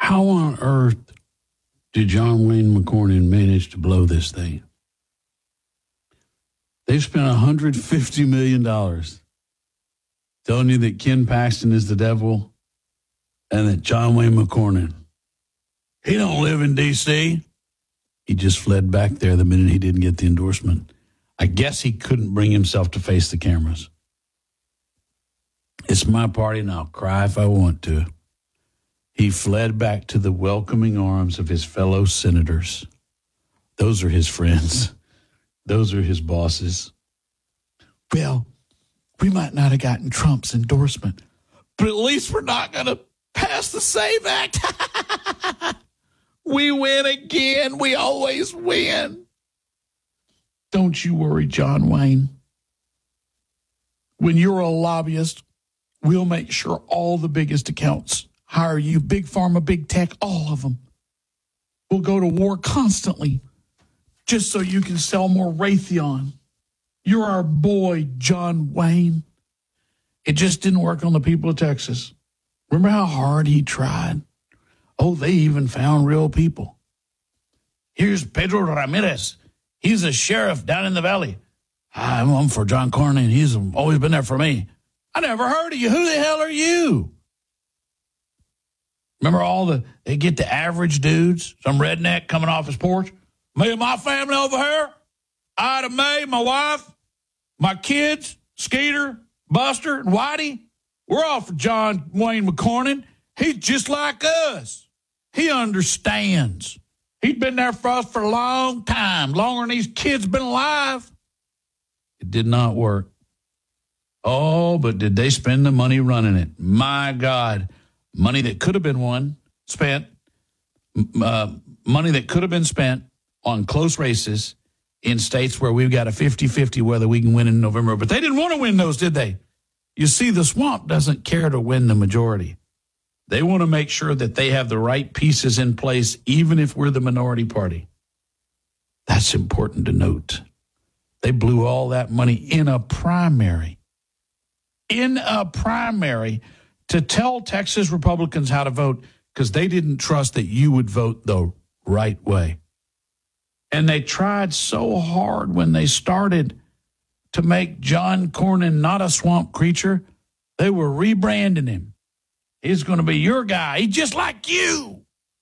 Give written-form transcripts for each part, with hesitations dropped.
How on earth did John Wayne McCornyn manage to blow this thing? They've spent $150 million telling you that Ken Paxton is the devil and that John Wayne McCornyn, he don't live in D.C. He just fled back there the minute he didn't get the endorsement. I guess he couldn't bring himself to face the cameras. It's my party and I'll cry if I want to. He fled back to the welcoming arms of his fellow senators. Those are his friends. Those are his bosses. Well, we might not have gotten Trump's endorsement, but at least we're not going to pass the SAVE Act. We win again. We always win. Don't you worry, John Wayne. When you're a lobbyist, we'll make sure all the biggest accounts hire you, big pharma, big tech, all of them. We'll go to war constantly just so you can sell more Raytheon. You're our boy, John Wayne. It just didn't work on the people of Texas. Remember how hard he tried? Oh, they even found real people. Here's Pedro Ramirez. He's a sheriff down in the valley. I'm for John Cornyn. He's always been there for me. I never heard of you. Who the hell are you? Remember they get the average dudes, some redneck coming off his porch. Me and my family over here, Ida Mae, my wife, my kids, Skeeter, Buster, and Whitey, we're all for John Wayne McCornyn. He's just like us. He understands. He's been there for us for a long time, longer than these kids been alive. It did not work. Oh, but did they spend the money running it? My God. Money that could have been spent on close races in states where we've got a 50-50 whether we can win in November. But they didn't want to win those, did they? You see, the swamp doesn't care to win the majority. They want to make sure that they have the right pieces in place, even if we're the minority party. That's important to note. They blew all that money in a primary. To tell Texas Republicans how to vote because they didn't trust that you would vote the right way. And they tried so hard when they started to make John Cornyn not a swamp creature. They were rebranding him. He's going to be your guy. He's just like you.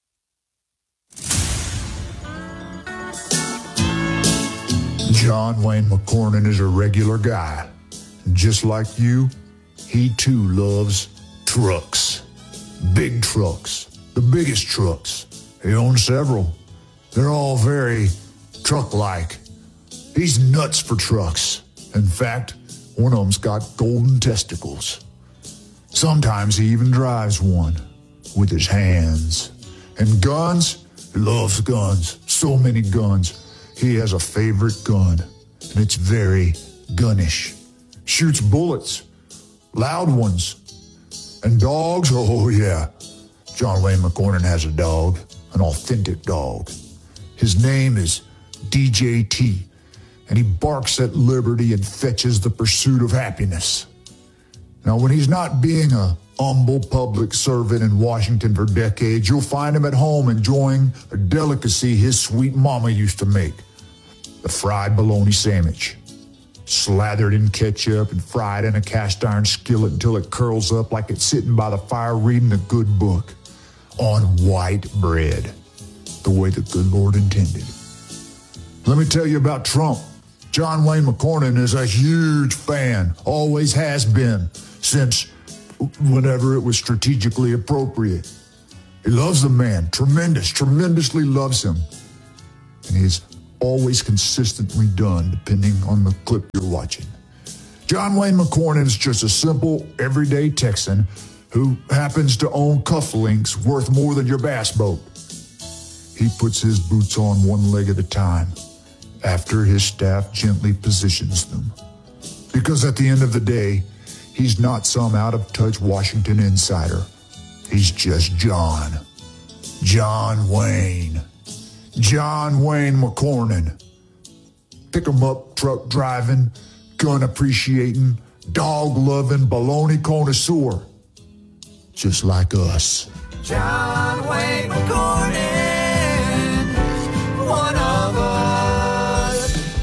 John Wayne McCornyn is a regular guy. Just like you, he too loves trucks. Big trucks. The biggest trucks. He owns several. They're all very truck-like. He's nuts for trucks. In fact, one of them's got golden testicles. Sometimes he even drives one with his hands. And guns? He loves guns. So many guns. He has a favorite gun, and it's very gunnish. Shoots bullets. Loud ones. And dogs? Oh, yeah. John Wayne McCornyn has a dog, an authentic dog. His name is DJT, and he barks at liberty and fetches the pursuit of happiness. Now, when he's not being a humble public servant in Washington for decades, you'll find him at home enjoying a delicacy his sweet mama used to make, the fried bologna sandwich. Slathered in ketchup and fried in a cast iron skillet until it curls up like it's sitting by the fire reading a good book on white bread, the way the good Lord intended. Let me tell you about Trump. John Wayne McCornyn is a huge fan, always has been, since whenever it was strategically appropriate. He loves the man, tremendously loves him. And he's always consistently done, depending on the clip you're watching. John Wayne McCornyn is just a simple, everyday Texan who happens to own cufflinks worth more than your bass boat. He puts his boots on one leg at a time after his staff gently positions them. Because at the end of the day, he's not some out-of-touch Washington insider. He's just John Wayne. John Wayne McCornyn. Pick 'em up, truck driving, gun appreciating, dog loving, baloney connoisseur. Just like us. John Wayne McCordin, one of us.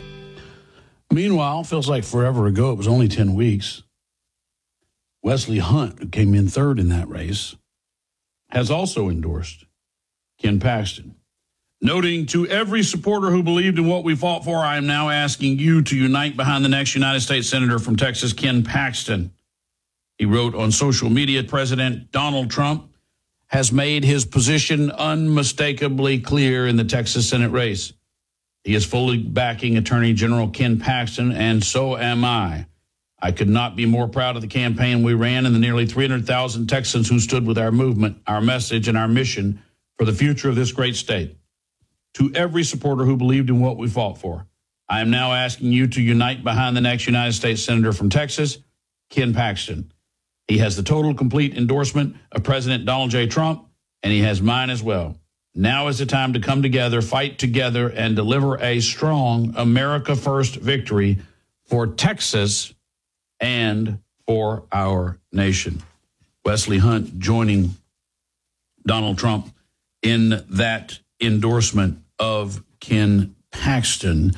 Meanwhile, feels like forever ago. It was only 10 weeks. Wesley Hunt, who came in third in that race, has also endorsed Ken Paxton. Noting to every supporter who believed in what we fought for, I am now asking you to unite behind the next United States Senator from Texas, Ken Paxton. He wrote on social media, President Donald Trump has made his position unmistakably clear in the Texas Senate race. He is fully backing Attorney General Ken Paxton, and so am I. I could not be more proud of the campaign we ran and the nearly 300,000 Texans who stood with our movement, our message, and our mission for the future of this great state. To every supporter who believed in what we fought for, I am now asking you to unite behind the next United States Senator from Texas, Ken Paxton. He has the total, complete endorsement of President Donald J. Trump, and he has mine as well. Now is the time to come together, fight together, and deliver a strong America First victory for Texas and for our nation. Wesley Hunt joining Donald Trump in that endorsement of Ken Paxton.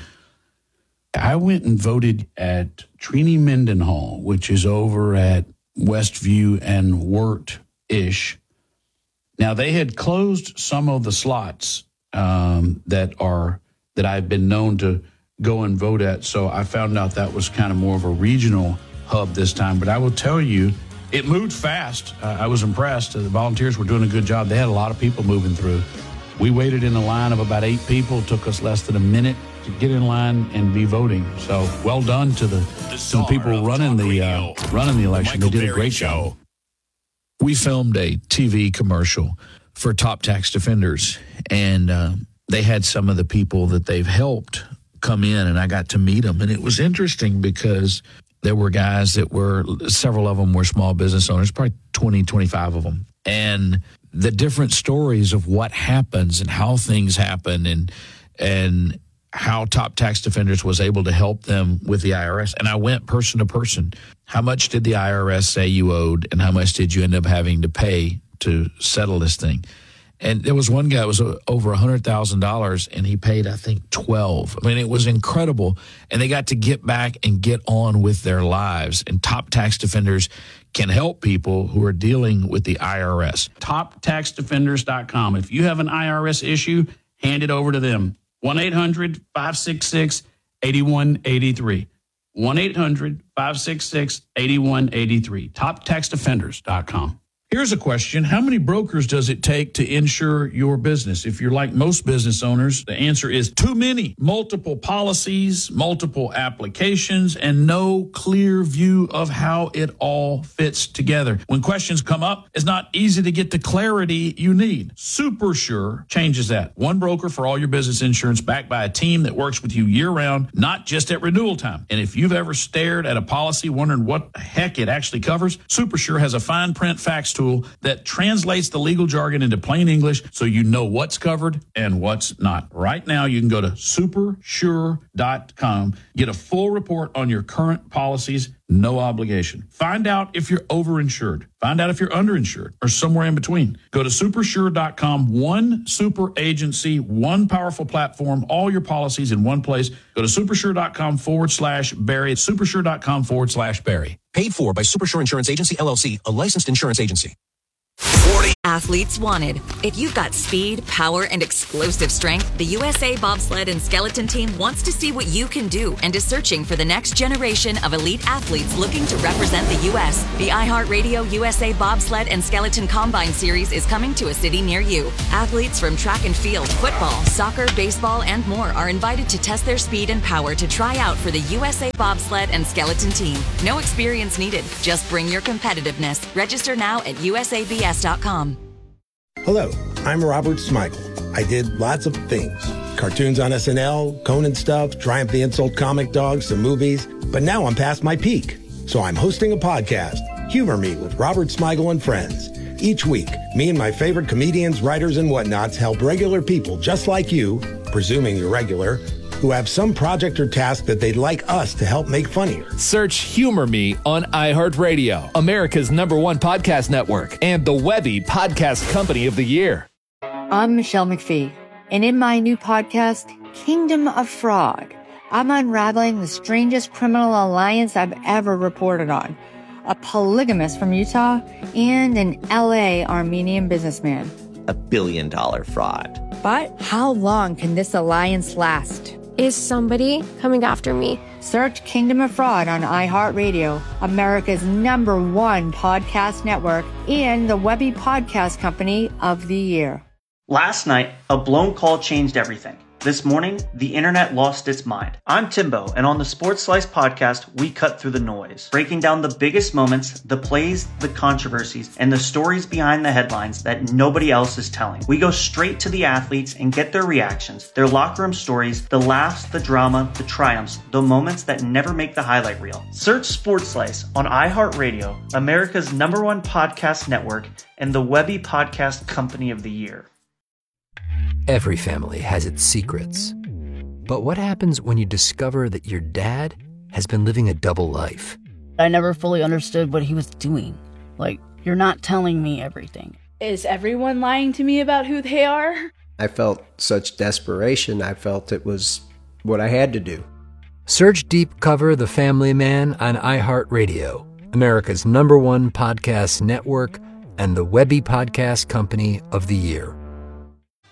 I went and voted at Trini Mendenhall, which is over at Westview and Wirt-ish. Now, they had closed some of the slots that I've been known to go and vote at, so I found out that was kind of more of a regional hub this time. But I will tell you, it moved fast. I was impressed. The volunteers were doing a good job. They had a lot of people moving through. We waited in a line of about 8 people. It took us less than a minute to get in line and be voting. So well done to the people running the election. They did a great job. We filmed a TV commercial for Top Tax Defenders, and they had some of the people that they've helped come in, and I got to meet them. And it was interesting because there were guys that were, several of them were small business owners, probably 20, 25 of them. And the different stories of what happens and how things happen and how Top Tax Defenders was able to help them with the IRS. And I went person to person. How much did the IRS say you owed, and how much did you end up having to pay to settle this thing? And there was one guy that was over $100,000, and he paid, I think, 12. I mean, it was incredible. And they got to get back and get on with their lives. And Top Tax Defenders can help people who are dealing with the IRS. TopTaxDefenders.com. If you have an IRS issue, hand it over to them. 1-800-566-8183. 1-800-566-8183. TopTaxDefenders.com. Here's a question. How many brokers does it take to insure your business? If you're like most business owners, the answer is too many. Multiple policies, multiple applications, and no clear view of how it all fits together. When questions come up, it's not easy to get the clarity you need. SuperSure changes that. One broker for all your business insurance, backed by a team that works with you year-round, not just at renewal time. And if you've ever stared at a policy wondering what the heck it actually covers, SuperSure has a fine print fax tool that translates the legal jargon into plain English so you know what's covered and what's not. Right now, you can go to supersure.com, get a full report on your current policies, no obligation. Find out if you're overinsured. Find out if you're underinsured or somewhere in between. Go to supersure.com, one super agency, one powerful platform, all your policies in one place. Go to supersure.com/Barry. Supersure.com/Barry. Paid for by Supersure Insurance Agency, LLC, a licensed insurance agency. 40 Athletes wanted. If you've got speed, power, and explosive strength, the USA Bobsled and Skeleton Team wants to see what you can do and is searching for the next generation of elite athletes looking to represent the U.S. The iHeartRadio USA Bobsled and Skeleton Combine Series is coming to a city near you. Athletes from track and field, football, soccer, baseball, and more are invited to test their speed and power to try out for the USA Bobsled and Skeleton Team. No experience needed. Just bring your competitiveness. Register now at usabs.com. Hello, I'm Robert Smigel. I did lots of things. Cartoons on SNL, Conan stuff, Triumph the Insult comic dogs, some movies. But now I'm past my peak. So I'm hosting a podcast, Humor Me with Robert Smigel and Friends. Each week, me and my favorite comedians, writers, and whatnots help regular people just like you, presuming you're regular, who have some project or task that they'd like us to help make funnier. Search Humor Me on iHeartRadio, America's #1 podcast network, and the Webby Podcast Company of the Year. I'm Michelle McPhee, and in my new podcast, Kingdom of Fraud, I'm unraveling the strangest criminal alliance I've ever reported on. A polygamist from Utah and an LA Armenian businessman. $1 billion fraud. But how long can this alliance last? Is somebody coming after me? Search Kingdom of Fraud on iHeartRadio, America's #1 podcast network, and the Webby Podcast Company of the Year. Last night, a blown call changed everything. This morning, the internet lost its mind. I'm Timbo, and on the Sports Slice podcast, we cut through the noise, breaking down the biggest moments, the plays, the controversies, and the stories behind the headlines that nobody else is telling. We go straight to the athletes and get their reactions, their locker room stories, the laughs, the drama, the triumphs, the moments that never make the highlight reel. Search Sports Slice on iHeartRadio, America's #1 podcast network, and the Webby Podcast Company of the Year. Every family has its secrets. But what happens when you discover that your dad has been living a double life? I never fully understood what he was doing. Like, you're not telling me everything. Is everyone lying to me about who they are? I felt such desperation. I felt it was what I had to do. Search Deep Cover The Family Man on iHeartRadio, America's #1 podcast network, and the Webby Podcast Company of the Year.